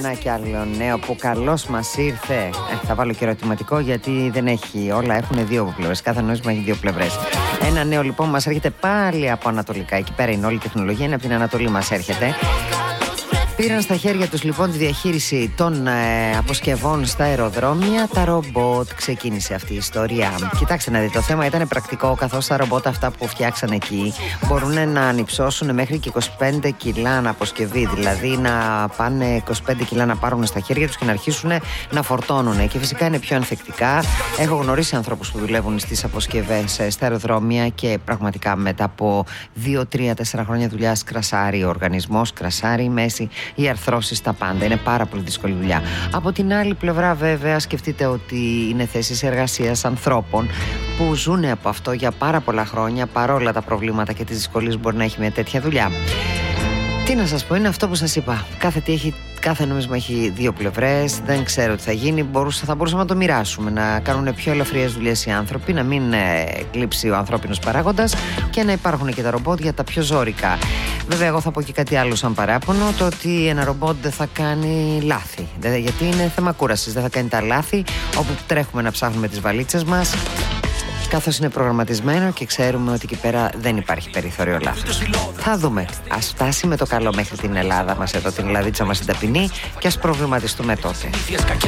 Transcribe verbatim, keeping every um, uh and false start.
ένα κι άλλο νέο που καλώς μας ήρθε. Ε, θα βάλω και ερωτηματικό γιατί δεν έχει, όλα έχουν δύο πλευρές. Κάθε νόημα έχει δύο πλευρές. Ένα νέο λοιπόν μας έρχεται πάλι από ανατολικά. Εκεί πέρα είναι όλη η τεχνολογία, είναι από την Ανατολή μας έρχεται. Πήραν στα χέρια τους λοιπόν τη διαχείριση των ε, αποσκευών στα αεροδρόμια τα ρομπότ. Ξεκίνησε αυτή η ιστορία. Κοιτάξτε να δείτε, το θέμα ήταν πρακτικό, καθώς τα ρομπότ αυτά που φτιάξαν εκεί μπορούν να ανυψώσουν μέχρι και είκοσι πέντε κιλά αναποσκευή. Δηλαδή να πάνε είκοσι πέντε κιλά να πάρουν στα χέρια τους και να αρχίσουν να φορτώνουν. Και φυσικά είναι πιο ανθεκτικά. Έχω γνωρίσει ανθρώπους που δουλεύουν στις αποσκευές στα αεροδρόμια και πραγματικά μετά από δύο, τρία, τέσσερα χρόνια δουλειά κρασάρει ο οργανισμός, κρασάρει η μέση. Οι αρθρώσεις, τα πάντα. Είναι πάρα πολύ δύσκολη δουλειά. Από την άλλη πλευρά, βέβαια, σκεφτείτε ότι είναι θέσεις εργασίας ανθρώπων που ζουν από αυτό για πάρα πολλά χρόνια, παρόλα τα προβλήματα και τις δυσκολίες που μπορεί να έχει μια τέτοια δουλειά. Τι να σας πω, είναι αυτό που σας είπα. Κάθε, τι έχει, κάθε νόμισμα έχει δύο πλευρές. Δεν ξέρω τι θα γίνει. Μπορούσα, θα μπορούσαμε να το μοιράσουμε. Να κάνουν πιο ελαφριές δουλειές οι άνθρωποι, να μην ε, κλείψει ο ανθρώπινος παράγοντας και να υπάρχουν και τα ρομπότ για τα πιο ζώρικα. Βέβαια, εγώ θα πω και κάτι άλλο σαν παράπονο. Το ότι ένα ρομπότ δεν θα κάνει λάθη. Γιατί είναι θέμα κούρασης. Δεν θα κάνει τα λάθη όπου τρέχουμε να ψάχνουμε τις βαλίτσες μας. Καθώς είναι προγραμματισμένο και ξέρουμε ότι εκεί πέρα δεν υπάρχει περιθώριο λάθος. Θα δούμε. Ας φτάσει με το καλό μέχρι την Ελλάδα μας, εδώ την Ελλαδίτσα μας την ταπεινή, και ας προβληματιστούμε τότε.